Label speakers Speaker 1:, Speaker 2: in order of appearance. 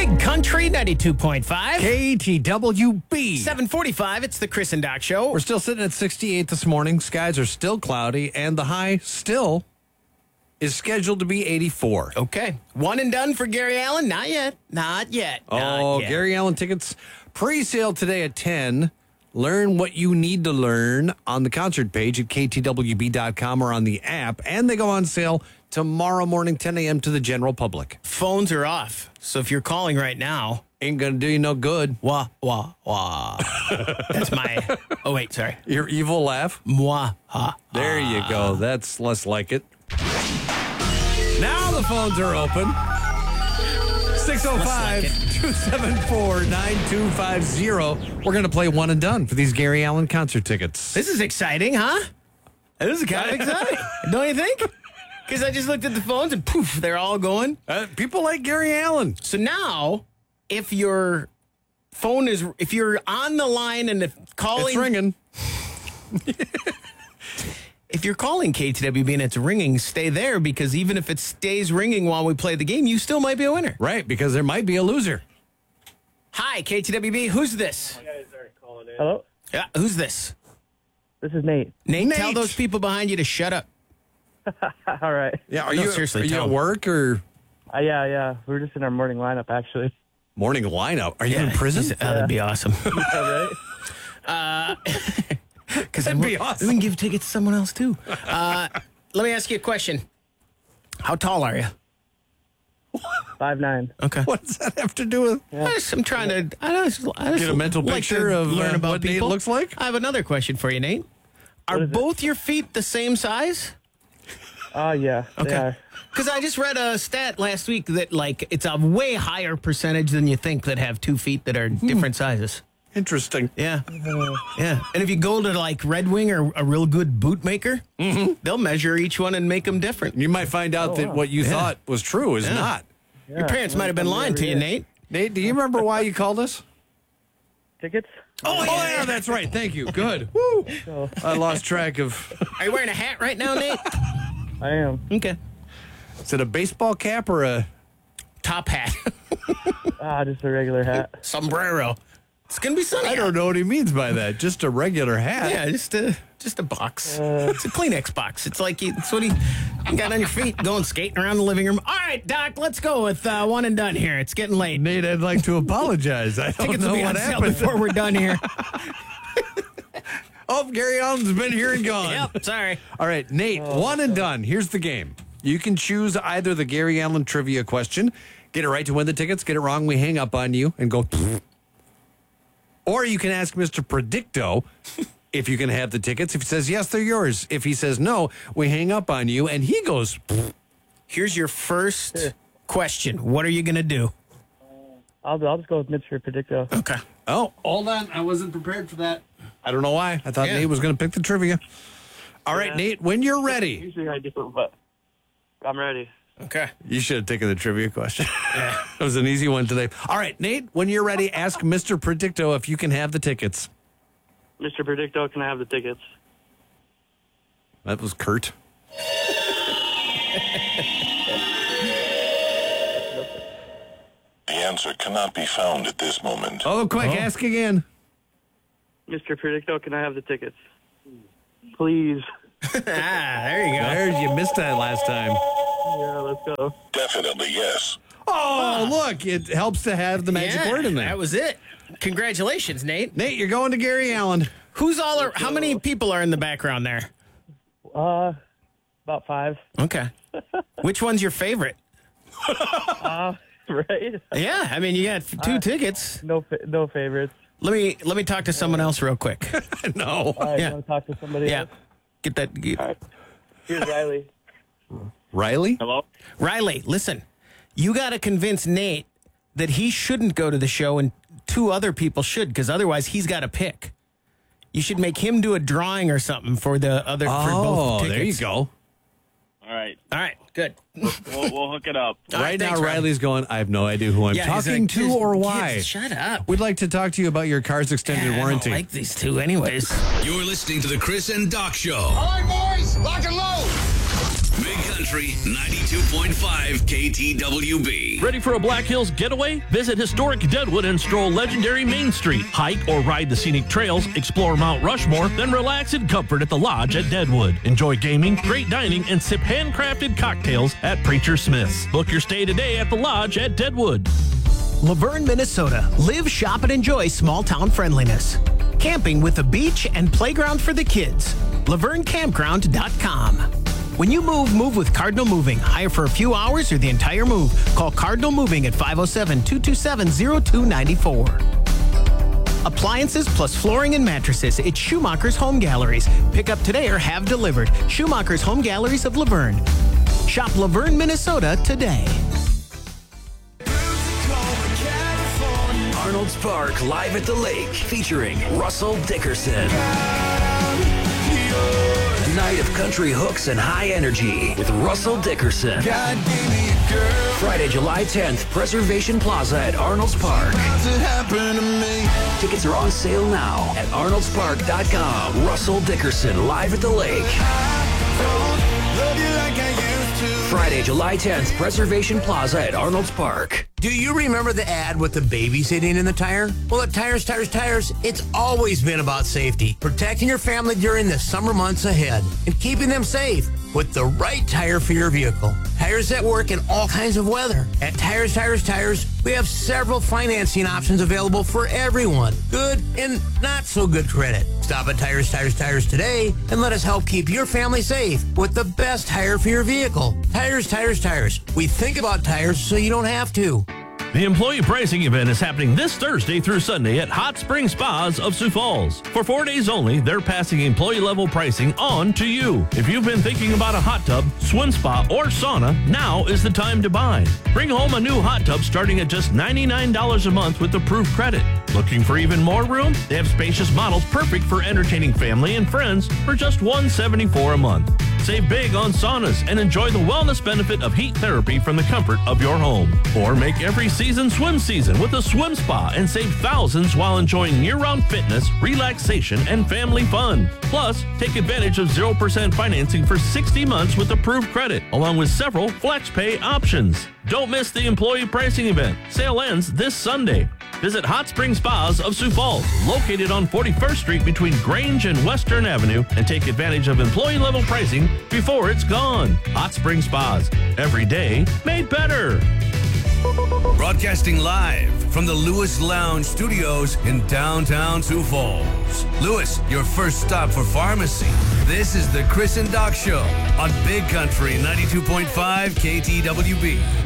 Speaker 1: Big Country 92.5.
Speaker 2: KTWB.
Speaker 1: 7:45. It's the Chris and Doc Show.
Speaker 2: We're still sitting at 68 this morning. Skies are still cloudy, and the high still is scheduled to be 84.
Speaker 1: Okay. One and done for Gary Allen? Not yet. Not yet. Not yet.
Speaker 2: Gary Allen tickets pre-sale today at 10. Learn what you need to learn on the concert page at ktwb.com or on the app. And they go on sale tomorrow morning, 10 a.m. to the general public.
Speaker 1: Phones are off. So if you're calling right now,
Speaker 2: Ain't going to do you no good.
Speaker 1: wah, wah, wah. That's my, oh, wait, sorry.
Speaker 2: Your evil laugh.
Speaker 1: Mwah, ha.
Speaker 2: There you go. That's less like it. Now the phones are open. 605-274-9250. We're going to play one and done for these Gary Allen concert tickets.
Speaker 1: This is exciting, huh? This is kind of exciting. Don't you think? Because I just looked at the phones and poof, they're all going.
Speaker 2: People like Gary Allen.
Speaker 1: So now, if your phone is, if you're on the line and calling.
Speaker 2: It's ringing.
Speaker 1: If you're calling KTWB and it's ringing, stay there because even if it stays ringing while we play the game, you still might be a winner.
Speaker 2: Right, because there might be a loser.
Speaker 1: Hi, KTWB. Who's this?
Speaker 3: Hello,
Speaker 1: Yeah, who's this?
Speaker 3: this is Nate.
Speaker 1: Nate,
Speaker 2: Nate.
Speaker 1: tell those people behind you to shut up.
Speaker 3: All right.
Speaker 2: Yeah, are
Speaker 1: No,
Speaker 2: you
Speaker 1: seriously,
Speaker 2: are you
Speaker 1: tell
Speaker 2: at
Speaker 1: him.
Speaker 2: work or
Speaker 3: Yeah. We're just in our morning lineup, actually.
Speaker 2: morning lineup? Are you in prison?
Speaker 1: That'd be awesome.
Speaker 3: All right.
Speaker 1: Because
Speaker 2: That'd be awesome.
Speaker 1: We can give tickets to someone else too. Let me ask you a question. How tall are you?
Speaker 3: 5'9".
Speaker 1: Okay.
Speaker 2: What does that have to do with?
Speaker 1: I'm trying to. I just
Speaker 2: Get a mental
Speaker 1: like
Speaker 2: picture
Speaker 1: to
Speaker 2: of
Speaker 1: learn about
Speaker 2: what Nate
Speaker 1: people.
Speaker 2: looks like?
Speaker 1: I have another question for you, Nate. Are
Speaker 3: is it?
Speaker 1: both your feet the same size?
Speaker 3: Yeah. They are.
Speaker 1: Because I just read a stat last week that like it's a way higher percentage than you think that have 2 feet that are different sizes.
Speaker 2: Interesting.
Speaker 1: Yeah, yeah. And if you go to like Red Wing or a real good boot maker, they'll measure each one and make them different.
Speaker 2: You might find out that what you thought was true is not.
Speaker 1: Your parents might have been lying to you, Nate.
Speaker 2: Nate, do you remember why you called us?
Speaker 3: Tickets?
Speaker 1: Oh,
Speaker 2: Yeah, that's right. Thank you. Good. Woo. I lost track of.
Speaker 1: Are you wearing a hat right now, Nate?
Speaker 3: I am.
Speaker 1: Okay.
Speaker 2: Is it a baseball cap or a?
Speaker 1: Top hat.
Speaker 3: Just a regular hat.
Speaker 1: Sombrero. It's going to be sunny.
Speaker 2: I don't know what he means by that. Just a regular hat.
Speaker 1: Yeah, just a box. It's a Kleenex box. It's like it's what you got on your feet going skating around the living room. All right, Doc, let's go with one and done here. It's getting late.
Speaker 2: Nate, I'd like to apologize. I don't
Speaker 1: Tickets will
Speaker 2: know
Speaker 1: be on
Speaker 2: what
Speaker 1: sale
Speaker 2: happened.
Speaker 1: before we're done here.
Speaker 2: Oh, Gary Allen's been here and gone.
Speaker 1: Yep, sorry.
Speaker 2: All right, Nate, one and done. Here's the game. You can choose either the Gary Allen trivia question, get it right to win the tickets, get it wrong, we hang up on you and go. Or you can ask Mr. Predicto if you can have the tickets. If he says yes, they're yours. If he says no, we hang up on you and he goes.
Speaker 1: Here's your first question. What are you going to do?
Speaker 3: I'll just go with Mr. Predicto.
Speaker 1: Okay.
Speaker 2: Oh, hold on. I wasn't prepared for that. I don't know why. I thought
Speaker 1: Yeah.
Speaker 2: Nate was going to pick the trivia. All right, Nate, when you're ready.
Speaker 3: Usually I do, but I'm ready.
Speaker 1: Okay.
Speaker 2: You should have taken the trivia question. It was an easy one today. All right, Nate, when you're ready, ask Mr. Predicto if you can have the tickets.
Speaker 3: Mr. Predicto, can I have the tickets?
Speaker 2: That was Kurt.
Speaker 4: The answer cannot be found at this moment.
Speaker 2: Oh, quick, ask again.
Speaker 3: Mr. Predicto, can I have the tickets? Please.
Speaker 1: There you go.
Speaker 2: There, you missed that last time.
Speaker 3: Yeah, let's go.
Speaker 4: Definitely yes.
Speaker 2: Oh, look, it helps to have the magic
Speaker 1: Yeah,
Speaker 2: word in there.
Speaker 1: That was it. Congratulations, Nate.
Speaker 2: Nate, you're going to Gary Allen.
Speaker 1: Who's all? How many people are in the background there?
Speaker 3: About 5.
Speaker 1: Okay. Which one's your favorite?
Speaker 3: Right?
Speaker 1: Yeah, I mean you got 2 tickets.
Speaker 3: No favorites.
Speaker 1: Let me talk to someone else real quick.
Speaker 2: No.
Speaker 3: All right,
Speaker 1: Yeah.
Speaker 3: want to talk to somebody
Speaker 1: Yeah,
Speaker 3: else?
Speaker 1: get that.
Speaker 3: All right. Here's Riley.
Speaker 2: Riley?
Speaker 3: Hello?
Speaker 1: Riley, listen, you got to convince Nate that he shouldn't go to the show and 2 other people should, because otherwise he's got to pick. You should make him do a drawing or something for the other. for both tickets.
Speaker 2: there you go.
Speaker 5: All right,
Speaker 1: All right, good.
Speaker 5: we'll hook it up.
Speaker 1: All
Speaker 2: Right now,
Speaker 1: thanks, Riley.
Speaker 2: Riley's going, I have no idea who I'm
Speaker 1: Yeah, he's
Speaker 2: talking
Speaker 1: like,
Speaker 2: to
Speaker 1: "Kids,
Speaker 2: or why.
Speaker 1: kids, shut up.
Speaker 2: We'd like to talk to you about your car's extended
Speaker 1: I
Speaker 2: warranty.
Speaker 1: don't like these 2 anyways.
Speaker 6: You're listening to the Chris and Doc Show.
Speaker 7: All right, boys, lock and load.
Speaker 6: Big Country Country 92.5 KTWB.
Speaker 7: Ready for a Black Hills getaway? Visit historic Deadwood and stroll legendary Main Street. Hike or ride the scenic trails, explore Mount Rushmore, then relax in comfort at the Lodge at Deadwood. Enjoy gaming, great dining, and sip handcrafted cocktails at Preacher Smith's. Book your stay today at the Lodge at Deadwood.
Speaker 1: Laverne, Minnesota. Live, shop, and enjoy small town friendliness. Camping with a beach and playground for the kids. LaverneCampground.com. When you move with Cardinal Moving. Hire for a few hours or the entire move. Call Cardinal Moving at 507-227-0294. Appliances plus flooring and mattresses. It's Schumacher's Home Galleries. Pick up today or have delivered. Schumacher's Home Galleries of Laverne. Shop Laverne, Minnesota today.
Speaker 6: Arnold's Park Live at the Lake featuring Russell Dickerson. Night of country hooks and high energy with Russell Dickerson. Friday, July 10th, Preservation Plaza at Arnold's Park. Tickets are on sale now at arnoldspark.com. Russell Dickerson live at the lake. Friday, July 10th, Preservation Plaza at Arnold's Park.
Speaker 8: Do you remember the ad with the baby sitting in the tire? Well, at Tires, it's always been about safety. Protecting your family during the summer months ahead and keeping them safe with the right tire for your vehicle. Tires that work in all kinds of weather. At Tires, we have several financing options available for everyone. Good and not so good credit. Stop at Tires today and let us help keep your family safe with the best tire for your vehicle. Tires. We think about tires so you don't have to.
Speaker 7: The employee pricing event is happening this Thursday through Sunday at Hot Spring Spas of Sioux Falls. For 4 days only, they're passing employee-level pricing on to you. If you've been thinking about a hot tub, swim spa, or sauna, now is the time to buy. Bring home a new hot tub starting at just $99 a month with approved credit. Looking for even more room? They have spacious models perfect for entertaining family and friends for just $174 a month. Save big on saunas and enjoy the wellness benefit of heat therapy from the comfort of your home. Or make every season swim season with a swim spa and save thousands while enjoying year-round fitness, relaxation, and family fun. Plus, take advantage of 0% financing for 60 months with approved credit, along with several flex pay options. Don't miss the employee pricing event. Sale ends this Sunday. Visit Hot Spring Spas of Sioux Falls, located on 41st Street between Grange and Western Avenue, and take advantage of employee-level pricing before it's gone. Hot Spring Spas, every day made better.
Speaker 6: Broadcasting live from the Lewis Lounge Studios in downtown Sioux Falls. Lewis, your first stop for pharmacy. This is the Chris and Doc Show on Big Country 92.5 KTWB.